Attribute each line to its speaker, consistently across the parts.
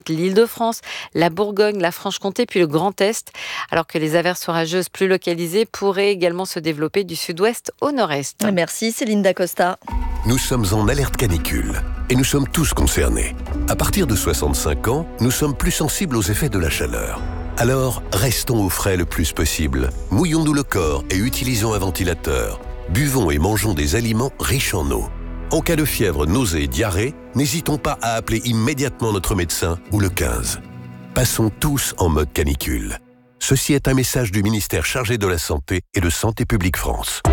Speaker 1: l'Île-de-France, la Bourgogne, la Franche-Comté, puis le Grand Est, alors que les averses orageuses plus localisées pourraient également se développer du sud-ouest au nord-est.
Speaker 2: Merci Céline Dacosta.
Speaker 3: Nous sommes en alerte canicule et nous sommes tous concernés. À partir de 65 ans, nous sommes plus sensibles aux effets de la chaleur. Alors, restons au frais le plus possible. Mouillons-nous le corps et utilisons un ventilateur. Buvons et mangeons des aliments riches en eau. En cas de fièvre, nausées et diarrhée, n'hésitons pas à appeler immédiatement notre médecin ou le 15. Passons tous en mode canicule. Ceci est un message du ministère chargé de la Santé et de Santé publique France.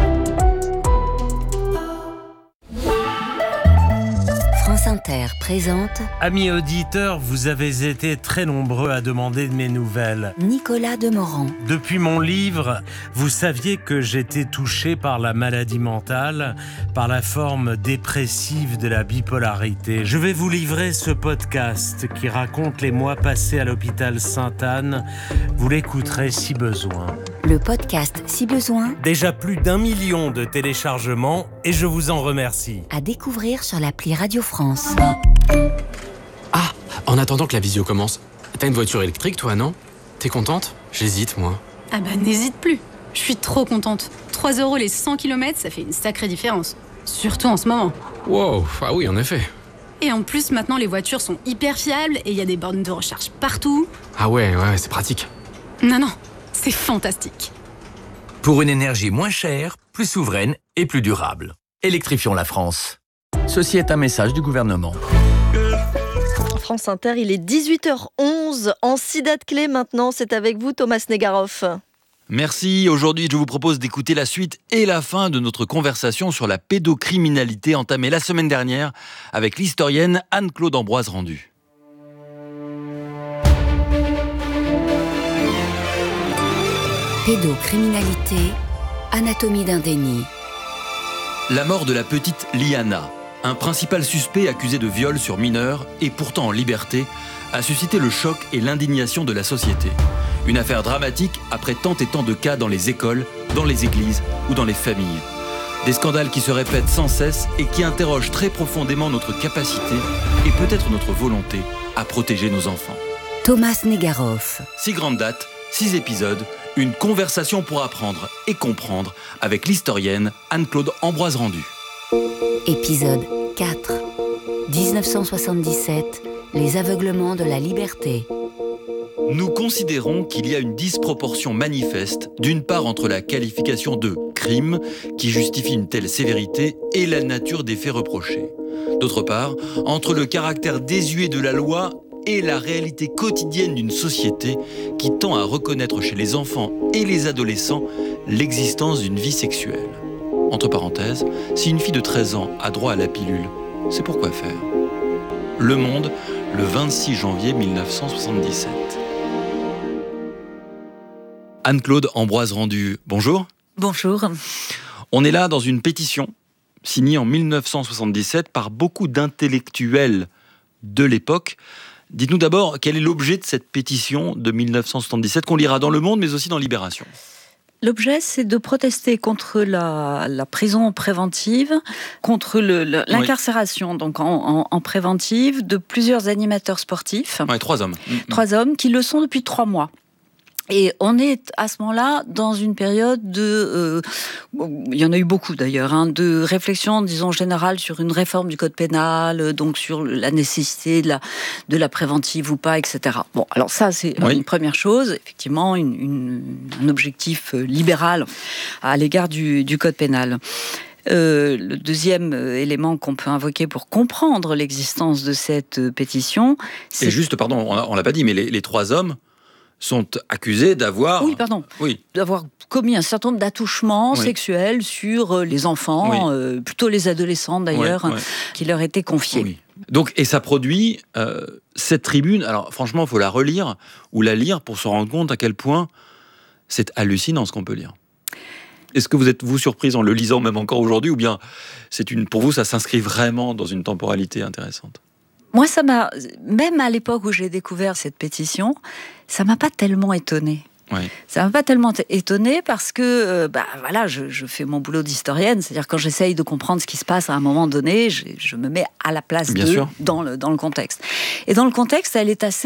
Speaker 4: France Inter présente
Speaker 5: Amis auditeurs, vous avez été très nombreux à demander de mes nouvelles.
Speaker 4: Nicolas Demorand.
Speaker 5: Depuis mon livre, vous saviez que j'étais touché par la maladie mentale, par la forme dépressive de la bipolarité. Je vais vous livrer ce podcast qui raconte les mois passés à l'hôpital Sainte-Anne. Vous l'écouterez si besoin.
Speaker 4: Le podcast Si besoin.
Speaker 5: Déjà plus d'1 million de téléchargements et je vous en remercie.
Speaker 4: À découvrir sur l'appli Radio France.
Speaker 6: Ah, en attendant que la visio commence, t'as une voiture électrique toi, non? T'es contente? J'hésite, moi.
Speaker 7: Ah bah n'hésite plus. Je suis trop contente. 3 € les 100 km, ça fait une sacrée différence. Surtout en ce moment.
Speaker 6: Wow, ah oui, en effet.
Speaker 7: Et en plus, maintenant, les voitures sont hyper fiables et il y a des bornes de recharge partout.
Speaker 6: Ah ouais, c'est pratique.
Speaker 7: Non, c'est fantastique.
Speaker 8: Pour une énergie moins chère, plus souveraine et plus durable. Électrifions la France. Ceci est un message du gouvernement.
Speaker 2: France Inter, il est 18h11. En 6 dates clés maintenant, c'est avec vous Thomas Negaroff.
Speaker 9: Merci. Aujourd'hui, je vous propose d'écouter la suite et la fin de notre conversation sur la pédocriminalité entamée la semaine dernière avec l'historienne Anne-Claude Ambroise Rendu.
Speaker 4: Pédocriminalité, anatomie d'un déni.
Speaker 9: La mort de la petite Liana, un principal suspect accusé de viol sur mineur et pourtant en liberté, a suscité le choc et l'indignation de la société. Une affaire dramatique après tant et tant de cas dans les écoles, dans les églises ou dans les familles. Des scandales qui se répètent sans cesse et qui interrogent très profondément notre capacité et peut-être notre volonté à protéger nos enfants.
Speaker 4: Thomas Negaroff.
Speaker 9: 6 grandes dates, 6 épisodes, une conversation pour apprendre et comprendre avec l'historienne Anne-Claude Ambroise Rendu.
Speaker 4: Épisode 4. 1977. Les aveuglements de la liberté.
Speaker 9: Nous considérons qu'il y a une disproportion manifeste, d'une part entre la qualification de crime, qui justifie une telle sévérité, et la nature des faits reprochés. D'autre part, entre le caractère désuet de la loi et la réalité quotidienne d'une société qui tend à reconnaître chez les enfants et les adolescents l'existence d'une vie sexuelle. Entre parenthèses, si une fille de 13 ans a droit à la pilule, c'est pour quoi faire ? Le Monde, le 26 janvier 1977. Anne-Claude Ambroise Rendu, bonjour.
Speaker 10: Bonjour.
Speaker 9: On est là dans une pétition signée en 1977 par beaucoup d'intellectuels de l'époque. Dites-nous d'abord, quel est l'objet de cette pétition de 1977 qu'on lira dans Le Monde, mais aussi dans Libération ?
Speaker 10: L'objet, c'est de protester contre la prison préventive, contre l'incarcération donc en préventive de plusieurs animateurs sportifs.
Speaker 9: Ouais, 3 hommes.
Speaker 10: 3 hommes qui le sont depuis 3 mois. Et on est à ce moment-là dans une période il y en a eu beaucoup d'ailleurs, de réflexion, disons, générale sur une réforme du code pénal, donc sur la nécessité de la préventive ou pas, etc. Bon, alors ça, c'est une première chose, effectivement, un objectif libéral à l'égard du code pénal. Le deuxième élément qu'on peut invoquer pour comprendre l'existence de cette pétition, c'est...
Speaker 9: Et juste, pardon, on l'a pas dit, mais les 3 hommes sont accusés d'avoir...
Speaker 10: d'avoir commis un certain nombre d'attouchements sexuels sur les enfants, plutôt les adolescents d'ailleurs, qui leur étaient confiés.
Speaker 9: Oui. Donc, et ça produit cette tribune, alors franchement, il faut la relire ou la lire pour se rendre compte à quel point c'est hallucinant ce qu'on peut lire. Est-ce que vous êtes, vous, surprise en le lisant même encore aujourd'hui, ou bien pour vous, ça s'inscrit vraiment dans une temporalité intéressante ?
Speaker 10: Moi, ça m'a, même à l'époque où j'ai découvert cette pétition, ça m'a pas tellement étonnée.
Speaker 9: Oui.
Speaker 10: Ça m'a pas tellement étonnée parce que, je fais mon boulot d'historienne, c'est-à-dire quand j'essaye de comprendre ce qui se passe à un moment donné, je me mets à la place d'eux dans le contexte. Et dans le contexte, elle est assez